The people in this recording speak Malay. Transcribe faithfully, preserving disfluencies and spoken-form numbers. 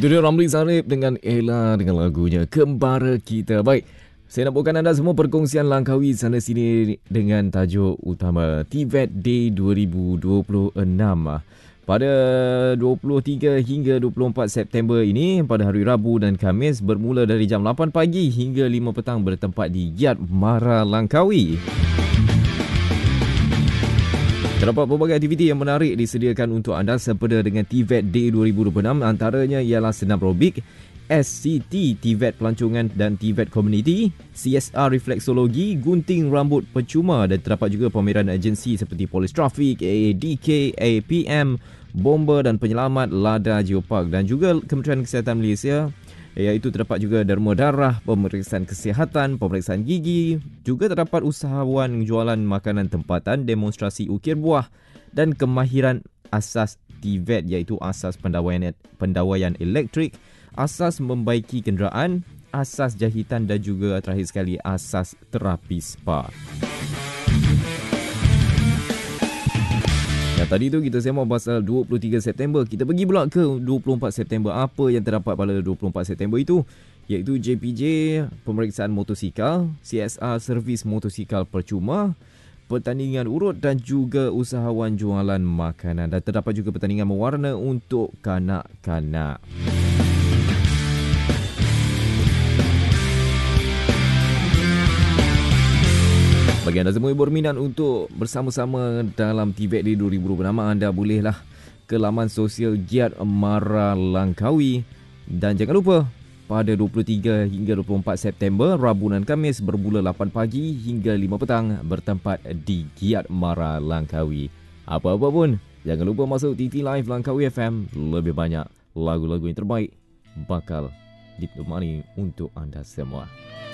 Itu dia Ramli Sarip dengan Ella dengan lagunya Kembara Kita. Baik, saya nak bawakan anda semua perkongsian Langkawi sana sini dengan tajuk utama T V E T Day dua ribu dua puluh enam. Pada dua puluh tiga hingga dua puluh empat September ini, pada hari Rabu dan Khamis, bermula dari jam lapan pagi hingga lima petang bertempat di Giat Mara Langkawi. Terdapat pelbagai aktiviti yang menarik disediakan untuk anda sempena dengan T V E T Day dua ribu dua puluh enam. Antaranya ialah senam aerobik, S C T T V E T Pelancongan dan T V E T Community, C S R Refleksologi, gunting rambut percuma, dan terdapat juga pameran agensi seperti Polis Trafik, A A D K, A P M, Bomber dan Penyelamat, Lada Geopark, dan juga Kementerian Kesihatan Malaysia, iaitu terdapat juga derma darah, pemeriksaan kesihatan, pemeriksaan gigi. Juga terdapat usahawan jualan makanan tempatan, demonstrasi ukir buah dan kemahiran asas T V E T, iaitu asas pendawaian, pendawaian elektrik, asas membaiki kenderaan, asas jahitan dan juga terakhir sekali asas terapi spa. Dan tadi tu kita sembang pasal dua puluh tiga September. Kita pergi pula ke dua puluh empat September. Apa yang terdapat pada dua puluh empat September itu? Iaitu J P J, pemeriksaan motosikal, C S R, servis motosikal percuma, pertandingan urut dan juga usahawan jualan makanan. Dan terdapat juga pertandingan mewarna untuk kanak-kanak. Bagi anda semua yang berminat untuk bersama-sama dalam T V E T Day dua ribu dua puluh enam, anda bolehlah ke laman sosial Giat Mara Langkawi. Dan jangan lupa, pada dua puluh tiga hingga dua puluh empat September, Rabu dan Khamis, bermula lapan pagi hingga lima petang bertempat di Giat Mara Langkawi. Apa-apa pun, jangan lupa masuk T T Live Langkawi F M. Lebih banyak lagu-lagu yang terbaik bakal ditemani untuk anda semua.